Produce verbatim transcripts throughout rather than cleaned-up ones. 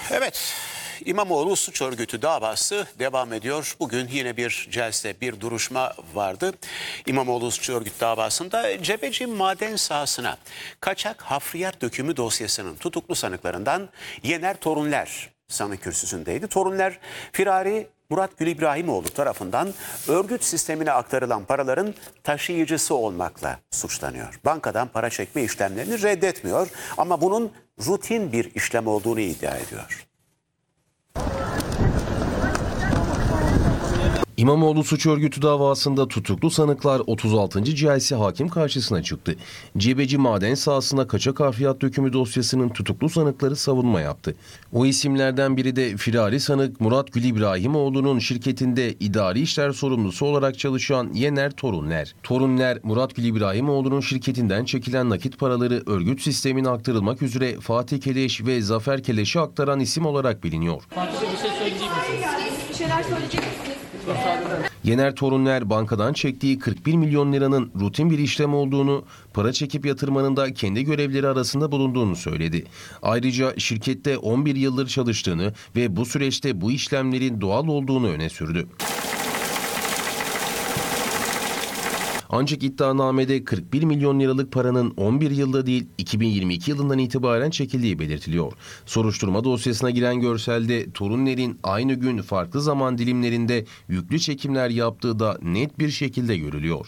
Evet, İmamoğlu suç örgütü davası devam ediyor. Bugün yine bir celse, bir duruşma vardı. İmamoğlu suç örgütü davasında Cebeci maden sahasına kaçak hafriyat dökümü dosyasının tutuklu sanıklarından Yener Torunler sanık kürsüsündeydi. Torunler, firari Murat Gül İbrahimoğlu tarafından örgüt sistemine aktarılan paraların taşıyıcısı olmakla suçlanıyor. Bankadan para çekme işlemlerini reddetmiyor ama bunun rutin bir işlem olduğunu iddia ediyor. İmamoğlu suç örgütü davasında tutuklu sanıklar otuz altıncı celse hakim karşısına çıktı. Cebeci maden sahasına kaçak harfiyat dökümü dosyasının tutuklu sanıkları savunma yaptı. O isimlerden biri de firari sanık Murat Gül İbrahimoğlu'nun şirketinde idari işler sorumlusu olarak çalışan Yener Torunler. Torunler, Murat Gül İbrahimoğlu'nun şirketinden çekilen nakit paraları örgüt sistemine aktarılmak üzere Fatih Keleş ve Zafer Keleş'e aktaran isim olarak biliniyor. Fatih bir şey söyleyecek misiniz? Bir şeyler söyleyecek misiniz? Yener Torunler bankadan çektiği kırk bir milyon liranın rutin bir işlem olduğunu, para çekip yatırmanın da kendi görevleri arasında bulunduğunu söyledi. Ayrıca şirkette on bir yıldır çalıştığını ve bu süreçte bu işlemlerin doğal olduğunu öne sürdü. Ancak iddianamede kırk bir milyon liralık paranın on bir yılda değil iki bin yirmi iki yılından itibaren çekildiği belirtiliyor. Soruşturma dosyasına giren görselde Torunler'in aynı gün farklı zaman dilimlerinde yüklü çekimler yaptığı da net bir şekilde görülüyor.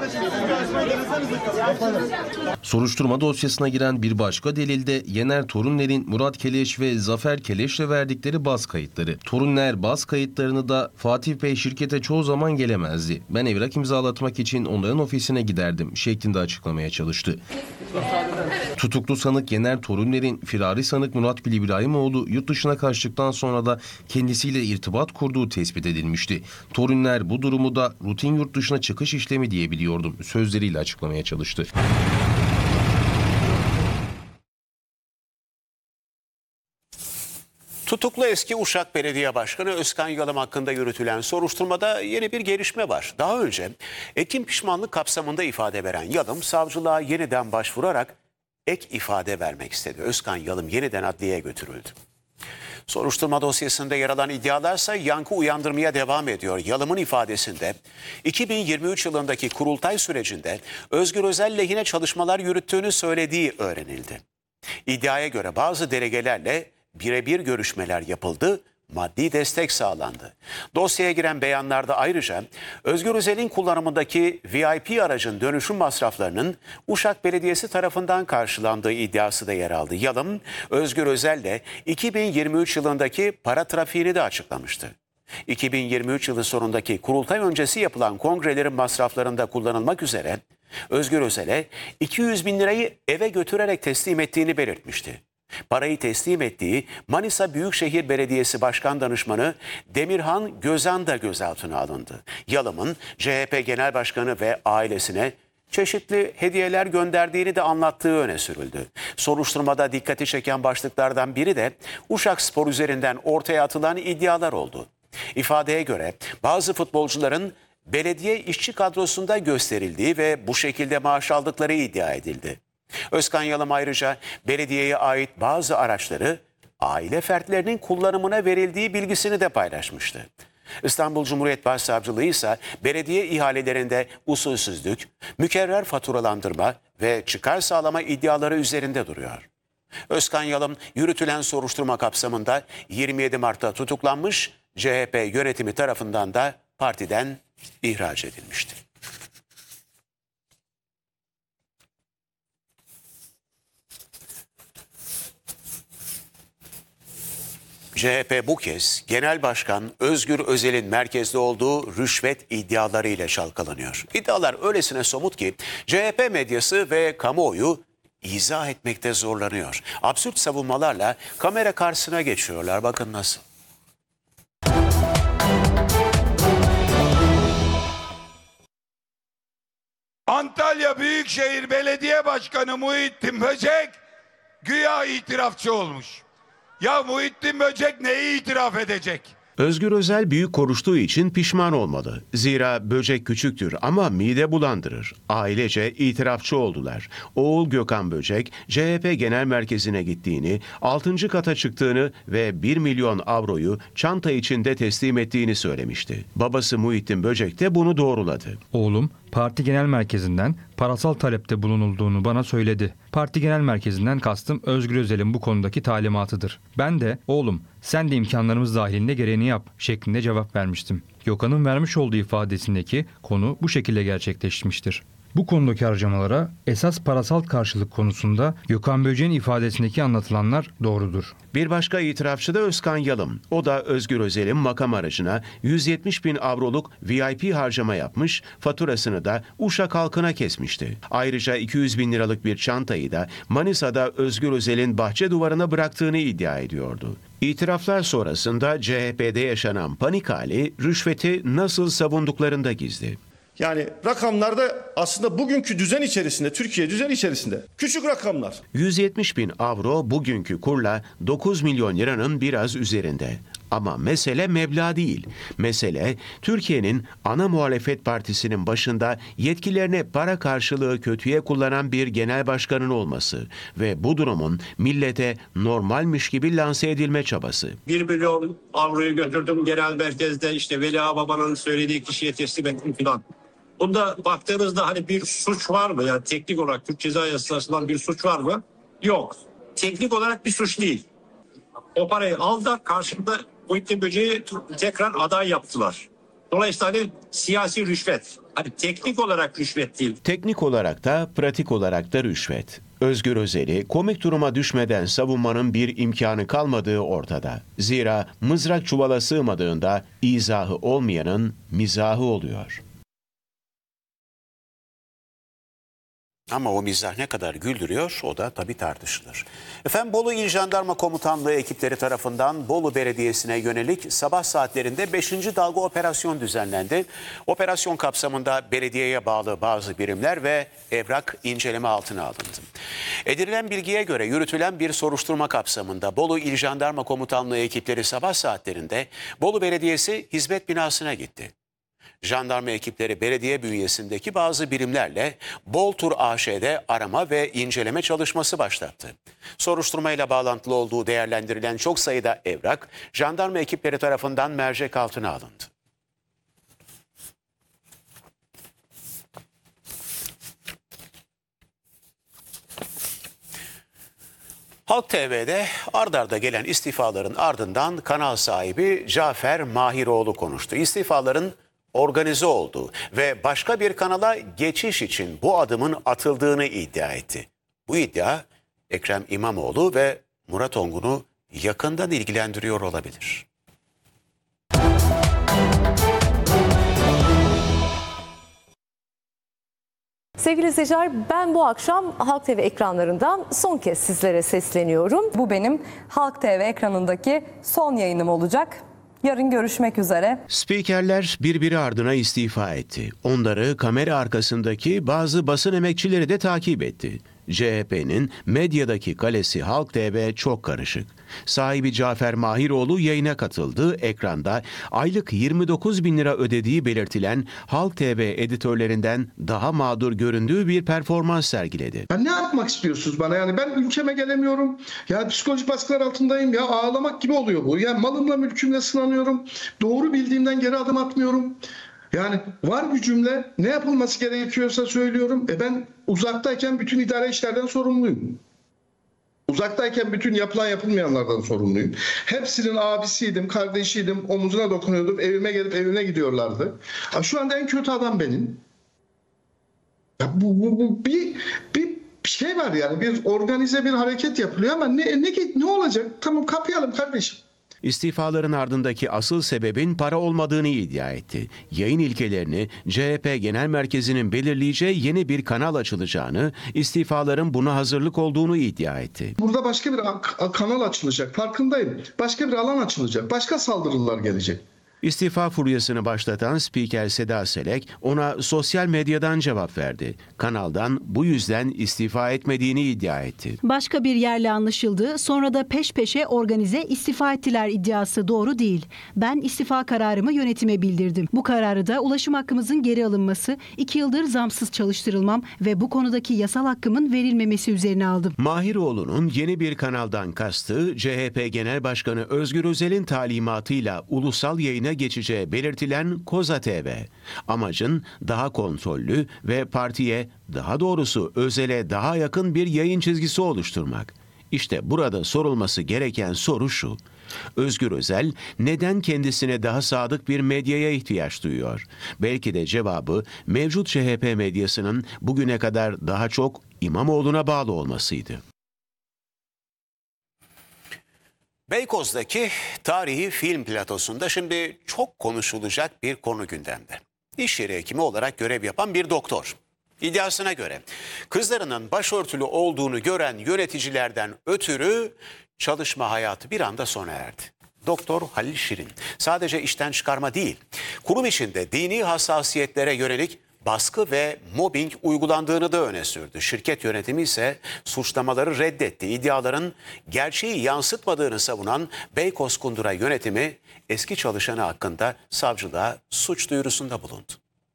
Soruşturma dosyasına giren bir başka delilde Yener Torunler'in Murat Keleş ve Zafer Keleş'le verdikleri baz kayıtları. Torunler baz kayıtlarını da Fatih Bey şirkete çoğu zaman gelemezdi. Ben evrak imzalatmak için onların ofisine giderdim şeklinde açıklamaya çalıştı. Tutuklu sanık Yener Torunler'in firari sanık Murat Gül İbrahimoğlu yurt dışına kaçtıktan sonra da kendisiyle irtibat kurduğu tespit edilmişti. Torunler bu durumu da rutin yurt dışına çıkış işlemi diyebiliyordum sözleriyle açıklamaya çalıştı. Tutuklu eski Uşak Belediye Başkanı Özkan Yalım hakkında yürütülen soruşturmada yeni bir gelişme var. Daha önce ekim pişmanlık kapsamında ifade veren Yalım, savcılığa yeniden başvurarak ek ifade vermek istedi. Özkan Yalım yeniden adliyeye götürüldü. Soruşturma dosyasında yer alan iddialarsa yankı uyandırmaya devam ediyor. Yalım'ın ifadesinde iki bin yirmi üç yılındaki kurultay sürecinde Özgür Özel lehine çalışmalar yürüttüğünü söylediği öğrenildi. İddiaya göre bazı delegelerle birebir görüşmeler yapıldı, maddi destek sağlandı. Dosyaya giren beyanlarda ayrıca Özgür Özel'in kullanımındaki V I P aracın dönüşüm masraflarının Uşak Belediyesi tarafından karşılandığı iddiası da yer aldı. Yalım, Özgür Özel'le iki bin yirmi üç yılındaki para trafiğini de açıklamıştı. iki bin yirmi üç yılı sonundaki kurultay öncesi yapılan kongrelerin masraflarında kullanılmak üzere Özgür Özel'e iki yüz bin lirayı eve götürerek teslim ettiğini belirtmişti. Parayı teslim ettiği Manisa Büyükşehir Belediyesi Başkan Danışmanı Demirhan Gözan da gözaltına alındı. Yalım'ın C H P Genel Başkanı ve ailesine çeşitli hediyeler gönderdiğini de anlattığı öne sürüldü. Soruşturmada dikkati çeken başlıklardan biri de Uşakspor üzerinden ortaya atılan iddialar oldu. İfadeye göre bazı futbolcuların belediye işçi kadrosunda gösterildiği ve bu şekilde maaş aldıkları iddia edildi. Özkan Yalım ayrıca belediyeye ait bazı araçları aile fertlerinin kullanımına verildiği bilgisini de paylaşmıştı. İstanbul Cumhuriyet Başsavcılığı ise belediye ihalelerinde usulsüzlük, mükerrer faturalandırma ve çıkar sağlama iddiaları üzerinde duruyor. Özkan Yalım yürütülen soruşturma kapsamında yirmi yedi Mart'ta tutuklanmış, C H P yönetimi tarafından da partiden ihraç edilmişti. C H P bu kez Genel Başkan Özgür Özel'in merkezde olduğu rüşvet iddialarıyla çalkalanıyor. İddialar öylesine somut ki C H P medyası ve kamuoyu izah etmekte zorlanıyor. Absürt savunmalarla kamera karşısına geçiyorlar. Bakın nasıl. Antalya Büyükşehir Belediye Başkanı Muhittin Böcek güya itirafçı olmuş. Ya Muhittin Böcek neyi itiraf edecek? Özgür Özel büyük konuştuğu için pişman olmalı. Zira böcek küçüktür ama mide bulandırır. Ailece itirafçı oldular. Oğul Gökhan Böcek, C H P Genel Merkezi'ne gittiğini, altıncı kata çıktığını ve bir milyon avroyu çanta içinde teslim ettiğini söylemişti. Babası Muhittin Böcek de bunu doğruladı. Oğlum parti genel merkezinden parasal talepte bulunulduğunu bana söyledi. Parti genel merkezinden kastım Özgür Özel'in bu konudaki talimatıdır. Ben de oğlum sen de imkanlarımız dahilinde gereğini yap şeklinde cevap vermiştim. Gökhan'ın vermiş olduğu ifadesindeki konu bu şekilde gerçekleşmiştir. Bu konudaki harcamalara esas parasal karşılık konusunda Gökhan Böcek'in ifadesindeki anlatılanlar doğrudur. Bir başka itirafçı da Özkan Yalım. O da Özgür Özel'in makam aracına yüz yetmiş bin avroluk V I P harcama yapmış, faturasını da Uşak halkına kesmişti. Ayrıca iki yüz bin liralık bir çantayı da Manisa'da Özgür Özel'in bahçe duvarına bıraktığını iddia ediyordu. İtiraflar sonrasında C H P'de yaşanan panik hali rüşveti nasıl savunduklarında gizli. Yani rakamlarda aslında bugünkü düzen içerisinde, Türkiye düzen içerisinde küçük rakamlar. yüz yetmiş bin avro bugünkü kurla dokuz milyon liranın biraz üzerinde. Ama mesele meblağ değil. Mesele Türkiye'nin ana muhalefet partisinin başında yetkilerini para karşılığı kötüye kullanan bir genel başkanın olması ve bu durumun millete normalmiş gibi lanse edilme çabası. bir milyon avroyu götürdüm genel merkezde işte Veli Ağababa'nın söylediği kişiye teslim ettim filan. Bunda baktığınızda hani bir suç var mı? Yani teknik olarak Türk Ceza Yasası'ndan bir suç var mı? Yok. Teknik olarak bir suç değil. O parayı aldılar, karşımda Muhittin Böcek'i tekrar aday yaptılar. Dolayısıyla hani siyasi rüşvet. Hani teknik olarak rüşvet değil. Teknik olarak da pratik olarak da rüşvet. Özgür Özel'i komik duruma düşmeden savunmanın bir imkanı kalmadığı ortada. Zira mızrak çuvala sığmadığında izahı olmayanın mizahı oluyor. Ama o mizah ne kadar güldürüyor o da tabii tartışılır. Efendim Bolu İl Jandarma Komutanlığı ekipleri tarafından Bolu Belediyesi'ne yönelik sabah saatlerinde beşinci dalga operasyon düzenlendi. Operasyon kapsamında belediyeye bağlı bazı birimler ve evrak inceleme altına alındı. Edinilen bilgiye göre yürütülen bir soruşturma kapsamında Bolu İl Jandarma Komutanlığı ekipleri sabah saatlerinde Bolu Belediyesi hizmet binasına gitti. Jandarma ekipleri belediye bünyesindeki bazı birimlerle Boltur A Ş'de arama ve inceleme çalışması başlattı. Soruşturmayla bağlantılı olduğu değerlendirilen çok sayıda evrak, jandarma ekipleri tarafından mercek altına alındı. Halk T V'de ard arda gelen istifaların ardından kanal sahibi Cafer Mahiroğlu konuştu. İstifaların organize olduğu ve başka bir kanala geçiş için bu adımın atıldığını iddia etti. Bu iddia Ekrem İmamoğlu ve Murat Ongun'u yakından ilgilendiriyor olabilir. Sevgili izleyiciler, ben bu akşam Halk T V ekranlarından son kez sizlere sesleniyorum. Bu benim Halk T V ekranındaki son yayınım olacak. Yarın görüşmek üzere. Spikerler birbiri ardına istifa etti. Onları kamera arkasındaki bazı basın emekçileri de takip etti. C H P'nin medyadaki kalesi Halk T V çok karışık. Sahibi Cafer Mahiroğlu yayına katıldı. Ekranda aylık yirmi dokuz bin lira ödediği belirtilen Halk T V editörlerinden daha mağdur göründüğü bir performans sergiledi. Ya ne yapmak istiyorsunuz bana? Yani ben ülkeme gelemiyorum. Ya psikolojik baskılar altındayım. Ya ağlamak gibi oluyor bu. Ya malımla mülkümle sınanıyorum. Doğru bildiğimden geri adım atmıyorum. Yani var gücümle ne yapılması gerekiyorsa söylüyorum. E ben uzaktayken bütün idare işlerden sorumluyum. Uzaktayken bütün yapılan yapılmayanlardan sorumluyum. Hepsinin abisiydim, kardeşiydim, omuzuna dokunuyordum. Evime gelip evine gidiyorlardı. Ha, şu anda en kötü adam benim. Ya bu, bu, bu bir, bir şey var yani. Bir organize bir hareket yapılıyor ama ne, ne, ne olacak? Tamam kapayalım kardeşim. İstifaların ardındaki asıl sebebin para olmadığını iddia etti. Yayın ilkelerini C H P Genel Merkezi'nin belirleyeceği yeni bir kanal açılacağını, istifaların buna hazırlık olduğunu iddia etti. Burada başka bir kanal açılacak, farkındayım. Başka bir alan açılacak, başka saldırılar gelecek. İstifa furyasını başlatan spiker Seda Selek ona sosyal medyadan cevap verdi. Kanaldan bu yüzden istifa etmediğini iddia etti. Başka bir yerle anlaşıldı, sonra da peş peşe organize istifa ettiler iddiası doğru değil. Ben istifa kararımı yönetime bildirdim. Bu kararı da ulaşım hakkımızın geri alınması, iki yıldır zamsız çalıştırılmam ve bu konudaki yasal hakkımın verilmemesi üzerine aldım. Mahiroğlu'nun yeni bir kanaldan kastığı C H P Genel Başkanı Özgür Özel'in talimatıyla ulusal yayına geçeceği belirtilen Koza T V. Amacın daha kontrollü ve partiye, daha doğrusu Özel'e daha yakın bir yayın çizgisi oluşturmak. İşte burada sorulması gereken soru şu: Özgür Özel neden kendisine daha sadık bir medyaya ihtiyaç duyuyor? Belki de cevabı mevcut C H P medyasının bugüne kadar daha çok İmamoğlu'na bağlı olmasıydı. Beykoz'daki tarihi film platosunda şimdi çok konuşulacak bir konu gündemde. İş yeri hekimi olarak görev yapan bir doktor. İddiasına göre kızlarının başörtülü olduğunu gören yöneticilerden ötürü çalışma hayatı bir anda sona erdi. Doktor Halil Şirin sadece işten çıkarma değil, kurum içinde dini hassasiyetlere yönelik baskı ve mobbing uygulandığını da öne sürdü. Şirket yönetimi ise suçlamaları reddetti. İddiaların gerçeği yansıtmadığını savunan Beykoz Kundura yönetimi eski çalışanı hakkında savcılığa suç duyurusunda bulundu.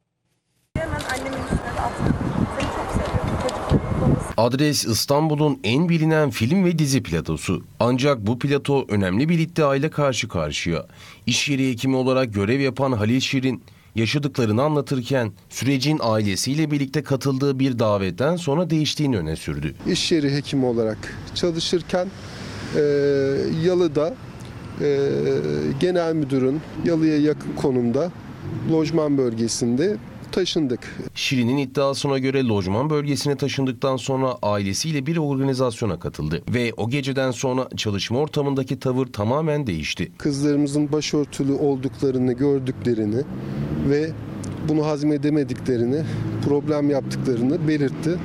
Adres İstanbul'un en bilinen film ve dizi platosu. Ancak bu plato önemli bir iddiayla karşı karşıya. İş yeri hekimi olarak görev yapan Halil Şirin yaşadıklarını anlatırken sürecin ailesiyle birlikte katıldığı bir davetten sonra değiştiğini öne sürdü. İş yeri hekimi olarak çalışırken e, Yalı'da e, genel müdürün Yalı'ya yakın konumda lojman bölgesinde taşındık. Şirin'in iddiasına göre lojman bölgesine taşındıktan sonra ailesiyle bir organizasyona katıldı ve o geceden sonra çalışma ortamındaki tavır tamamen değişti. Kızlarımızın başörtülü olduklarını gördüklerini ve bunu hazmedemediklerini, problem yaptıklarını belirtti.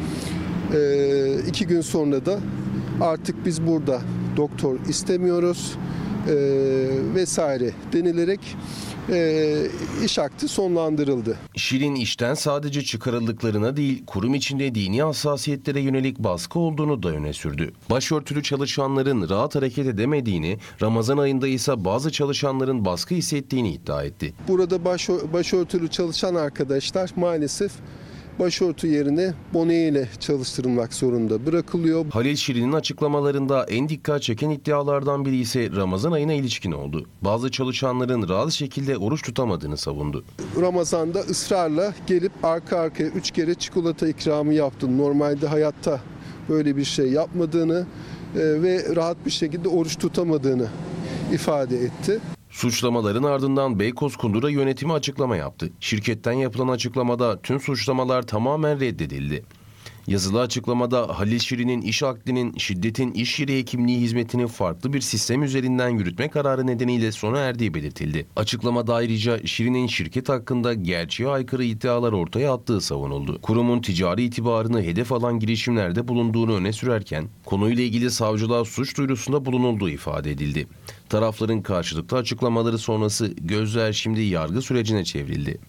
Ee, iki gün sonra da artık biz burada doktor istemiyoruz e, vesaire denilerek e, iş akdi sonlandırıldı. Şirin işten sadece çıkarıldıklarına değil, kurum içinde dini hassasiyetlere yönelik baskı olduğunu da öne sürdü. Başörtülü çalışanların rahat hareket edemediğini, Ramazan ayında ise bazı çalışanların baskı hissettiğini iddia etti. Burada başör, başörtülü çalışan arkadaşlar maalesef başörtü yerine bone ile çalıştırılmak zorunda bırakılıyor. Halil Şirin'in açıklamalarında en dikkat çeken iddialardan biri ise Ramazan ayına ilişkin oldu. Bazı çalışanların rahat şekilde oruç tutamadığını savundu. Ramazan'da ısrarla gelip arka arkaya üç kere çikolata ikramı yaptı. Normalde hayatta böyle bir şey yapmadığını ve rahat bir şekilde oruç tutamadığını ifade etti. Suçlamaların ardından Beykoz Kundura yönetimi açıklama yaptı. Şirketten yapılan açıklamada tüm suçlamalar tamamen reddedildi. Yazılı açıklamada Halil Şirin'in iş akdinin şiddetin iş yeri hekimliği hizmetini farklı bir sistem üzerinden yürütme kararı nedeniyle sona erdiği belirtildi. Açıklamada ayrıca Şirin'in şirket hakkında gerçeğe aykırı iddialar ortaya attığı savunuldu. Kurumun ticari itibarını hedef alan girişimlerde bulunduğunu öne sürerken konuyla ilgili savcılığa suç duyurusunda bulunulduğu ifade edildi. Tarafların karşılıklı açıklamaları sonrası gözler şimdi yargı sürecine çevrildi.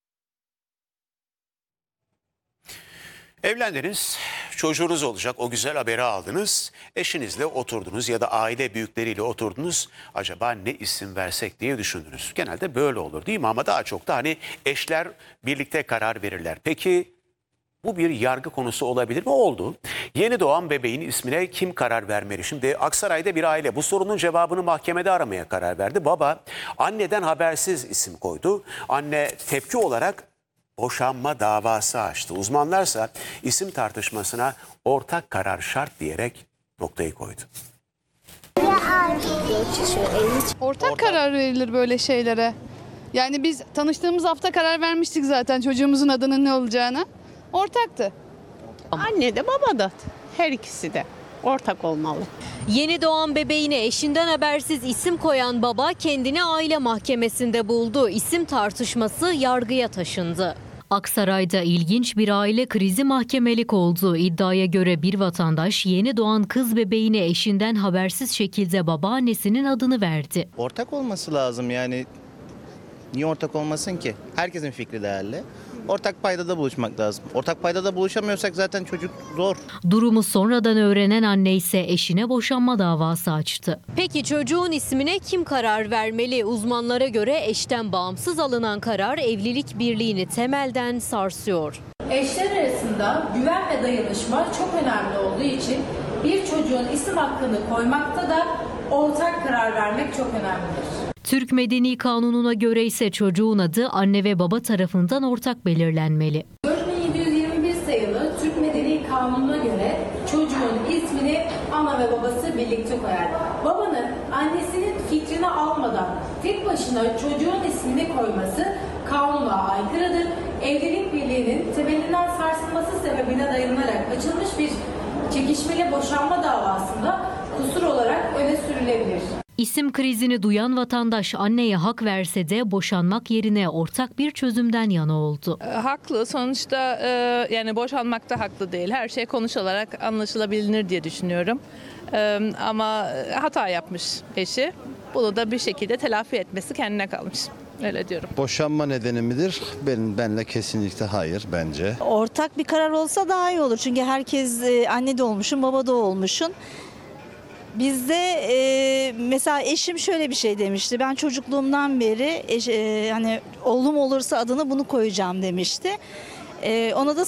Evlendiniz, çocuğunuz olacak, o güzel haberi aldınız, eşinizle oturdunuz ya da aile büyükleriyle oturdunuz. Acaba ne isim versek diye düşündünüz. Genelde böyle olur değil mi? Ama daha çok da hani eşler birlikte karar verirler. Peki bu bir yargı konusu olabilir mi? Oldu. Yeni doğan bebeğin ismine kim karar vermeli? Şimdi Aksaray'da bir aile bu sorunun cevabını mahkemede aramaya karar verdi. Baba anneden habersiz isim koydu. Anne tepki olarak boşanma davası açtı. Uzmanlarsa isim tartışmasına ortak karar şart diyerek noktayı koydu. Ortak, Ortak karar verilir böyle şeylere. Yani biz tanıştığımız hafta karar vermiştik zaten çocuğumuzun adının ne olacağına. Ortaktı. Anne de baba da, her ikisi de ortak olmalı. Yeni doğan bebeğine eşinden habersiz isim koyan baba kendini aile mahkemesinde buldu. İsim tartışması yargıya taşındı. Aksaray'da ilginç bir aile krizi mahkemelik oldu. İddiaya göre bir vatandaş yeni doğan kız bebeğine eşinden habersiz şekilde babaannesinin adını verdi. Ortak olması lazım yani. Niye ortak olmasın ki? Herkesin fikri değerli. Ortak paydada buluşmak lazım. Ortak paydada buluşamıyorsak zaten çocuk zor. Durumu sonradan öğrenen anne ise eşine boşanma davası açtı. Peki çocuğun ismine kim karar vermeli? Uzmanlara göre eşten bağımsız alınan karar evlilik birliğini temelden sarsıyor. Eşler arasında güven ve dayanışma çok önemli olduğu için bir çocuğun isim hakkını koymakta da ortak karar vermek çok önemlidir. Türk Medeni Kanunu'na göre ise çocuğun adı anne ve baba tarafından ortak belirlenmeli. dört bin yedi yüz yirmi bir sayılı Türk Medeni Kanunu'na göre çocuğun ismini ana ve babası birlikte koyar. Babanın annesinin fikrini almadan tek başına çocuğun ismini koyması kanuna aykırıdır. Evlilik birliğinin temelinden sarsılması sebebine dayanarak açılmış bir çekişmeli boşanma davasında kusur olarak öne sürülebilir. İsim krizini duyan vatandaş anneye hak verse de boşanmak yerine ortak bir çözümden yana oldu. Haklı. Sonuçta e, yani boşanmakta haklı değil. Her şey konuşularak anlaşılabilir diye düşünüyorum. E, ama hata yapmış eşi. Bunu da bir şekilde telafi etmesi kendine kalmış. Öyle diyorum. Boşanma nedeni midir? Benim benle kesinlikle hayır bence. Ortak bir karar olsa daha iyi olur. Çünkü herkes e, anne de olmuşsun, baba da olmuşsun. Bizde e, mesela eşim şöyle bir şey demişti. Ben çocukluğumdan beri eş, e, hani oğlum olursa adını bunu koyacağım demişti. E, ona da